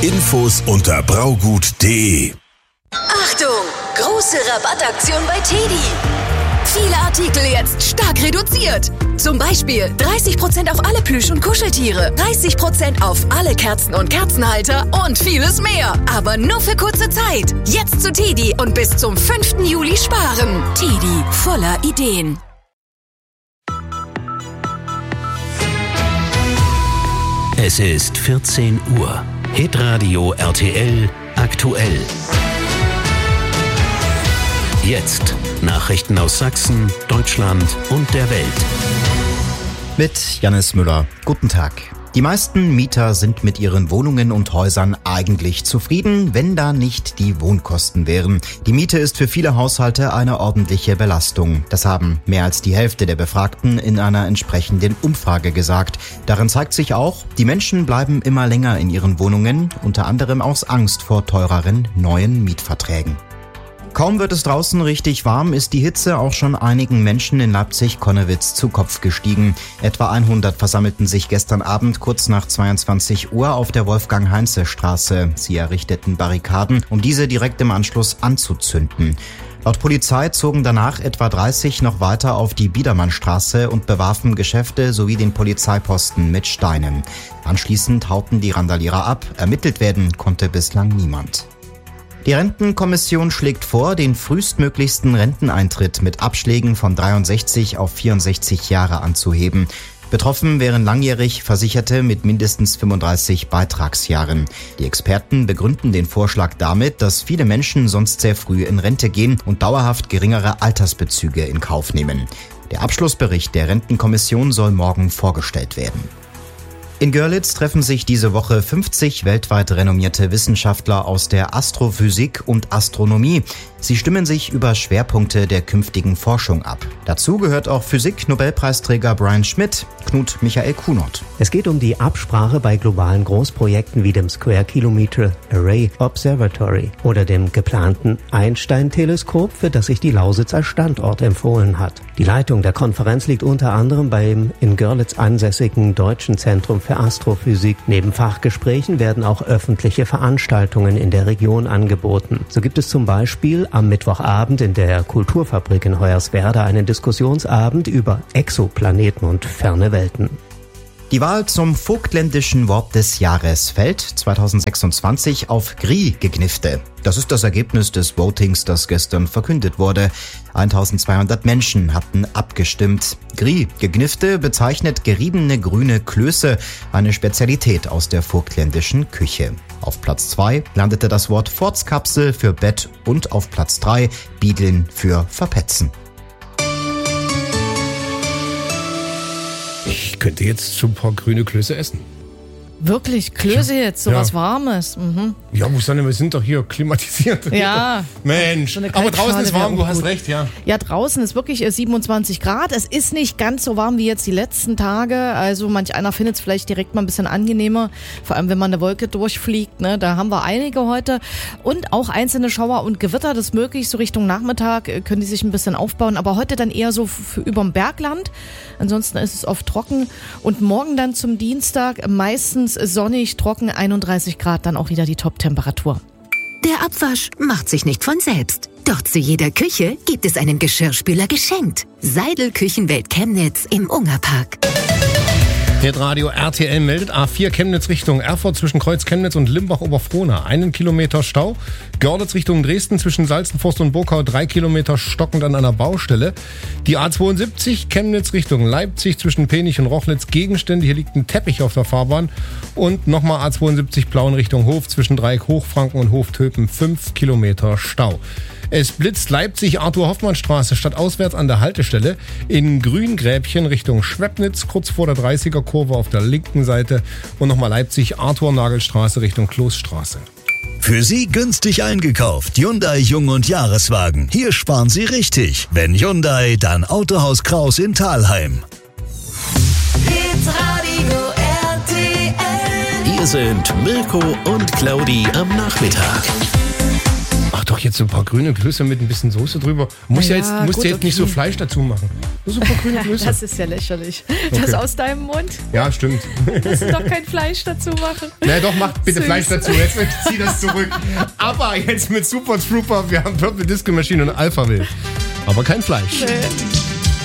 Infos unter braugut.de. Achtung! Große Rabattaktion bei TEDi. Viele Artikel jetzt stark reduziert. Zum Beispiel 30% auf alle Plüsch- und Kuscheltiere, 30% auf alle Kerzen und Kerzenhalter und vieles mehr. Aber nur für kurze Zeit. Jetzt zu TEDi und bis zum 5. Juli sparen. TEDi, voller Ideen. Es ist 14 Uhr. Hitradio RTL aktuell. Jetzt Nachrichten aus Sachsen, Deutschland und der Welt. Mit Jannis Müller. Guten Tag. Die meisten Mieter sind mit ihren Wohnungen und Häusern eigentlich zufrieden, wenn da nicht die Wohnkosten wären. Die Miete ist für viele Haushalte eine ordentliche Belastung. Das haben mehr als die Hälfte der Befragten in einer entsprechenden Umfrage gesagt. Darin zeigt sich auch, die Menschen bleiben immer länger in ihren Wohnungen, unter anderem aus Angst vor teureren neuen Mietverträgen. Kaum wird es draußen richtig warm, ist die Hitze auch schon einigen Menschen in Leipzig-Konnewitz zu Kopf gestiegen. Etwa 100 versammelten sich gestern Abend kurz nach 22 Uhr auf der Wolfgang-Heinze-Straße. Sie errichteten Barrikaden, um diese direkt im Anschluss anzuzünden. Laut Polizei zogen danach etwa 30 noch weiter auf die Biedermannstraße und bewarfen Geschäfte sowie den Polizeiposten mit Steinen. Anschließend hauten die Randalierer ab. Ermittelt werden konnte bislang niemand. Die Rentenkommission schlägt vor, den frühestmöglichsten Renteneintritt mit Abschlägen von 63 auf 64 Jahre anzuheben. Betroffen wären langjährig Versicherte mit mindestens 35 Beitragsjahren. Die Experten begründen den Vorschlag damit, dass viele Menschen sonst sehr früh in Rente gehen und dauerhaft geringere Altersbezüge in Kauf nehmen. Der Abschlussbericht der Rentenkommission soll morgen vorgestellt werden. In Görlitz treffen sich diese Woche 50 weltweit renommierte Wissenschaftler aus der Astrophysik und Astronomie. Sie stimmen sich über Schwerpunkte der künftigen Forschung ab. Dazu gehört auch Physik-Nobelpreisträger Brian Schmidt, Knut Michael Kunert. Es geht um die Absprache bei globalen Großprojekten wie dem Square Kilometer Array Observatory oder dem geplanten Einstein-Teleskop, für das sich die Lausitz als Standort empfohlen hat. Die Leitung der Konferenz liegt unter anderem beim in Görlitz ansässigen Deutschen Zentrum für Astrophysik. Neben Fachgesprächen werden auch öffentliche Veranstaltungen in der Region angeboten. So gibt es zum Beispiel am Mittwochabend in der Kulturfabrik in Hoyerswerda einen Diskussionsabend über Exoplaneten und ferne Welten. Die Wahl zum vogtländischen Wort des Jahres fällt 2026 auf Gri-Gegnifte. Das ist das Ergebnis des Votings, das gestern verkündet wurde. 1200 Menschen hatten abgestimmt. Gri-Gegnifte bezeichnet geriebene grüne Klöße, eine Spezialität aus der vogtländischen Küche. Auf Platz 2 landete das Wort Forzkapsel für Bett und auf Platz 3 Biedeln für Verpetzen. Ich könnte jetzt schon ein paar grüne Klöße essen. Wirklich? Klöße jetzt? Sowas Warmes? Mhm. Ja, Susanne, wir sind doch hier klimatisiert. Ja. Mensch, So eine aber draußen Kaltschale ist warm, wäre du hast gut. recht, ja. Ja, draußen ist wirklich 27 Grad. Es ist nicht ganz so warm wie jetzt die letzten Tage. Also manch einer findet es vielleicht direkt mal ein bisschen angenehmer. Vor allem, wenn man eine Wolke durchfliegt. Ne? Da haben wir einige heute. Und auch einzelne Schauer und Gewitter. Das ist möglich. So Richtung Nachmittag können die sich ein bisschen aufbauen. Aber heute dann eher so überm Bergland. Ansonsten ist es oft trocken. Und morgen dann zum Dienstag meistens sonnig, trocken, 31 Grad. Dann auch wieder die Top-Temperatur. Der Abwasch macht sich nicht von selbst. Doch zu jeder Küche gibt es einen Geschirrspüler geschenkt. Seidel Küchenwelt Chemnitz im Ungerpark. Hitradio RTL meldet A4 Chemnitz Richtung Erfurt zwischen Kreuz Chemnitz und Limbach-Oberfrohna. 1 Kilometer Stau. Görlitz Richtung Dresden zwischen Salzenforst und Burkau 3 Kilometer stockend an einer Baustelle. Die A72 Chemnitz Richtung Leipzig zwischen Penich und Rochlitz Gegenstände. Hier liegt ein Teppich auf der Fahrbahn. Und nochmal A72 Plauen Richtung Hof zwischen Dreieck Hochfranken und Hoftöpen 5 Kilometer Stau. Es blitzt Leipzig Arthur-Hoffmann-Straße stadtauswärts an der Haltestelle in Grüngräbchen Richtung Schwepnitz, kurz vor der 30er-Kurve auf der linken Seite und nochmal Leipzig Arthur-Nagelstraße Richtung Kloßstraße. Für Sie günstig eingekauft. Hyundai Jung- und Jahreswagen. Hier sparen Sie richtig. Wenn Hyundai, dann Autohaus Kraus in Thalheim. Hitradio RTL. Hier sind Mirko und Claudi am Nachmittag. Ach, Doch jetzt so ein paar grüne Klöße mit ein bisschen Soße drüber. Musst ja jetzt nicht so Fleisch dazu machen. Nur so ein paar grüne Klöße. Das ist ja lächerlich. Das aus deinem Mund. Ja, stimmt. Musst du doch kein Fleisch dazu machen. Na doch, mach bitte Süß. Fleisch dazu. Jetzt zieh das zurück. Aber jetzt mit Super Trooper, wir haben Purple Disco Machine und Alphaville. Aber kein Fleisch. Nee.